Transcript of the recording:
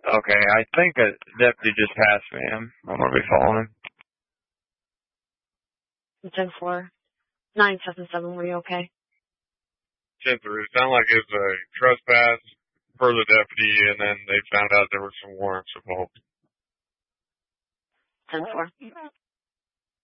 Okay, I think a deputy just passed me. I'm gonna be following him. 10-4. 977, were you okay? 10-3. It sounded like it was a trespass for the deputy, and then they found out there were some warrants involved. 10-4.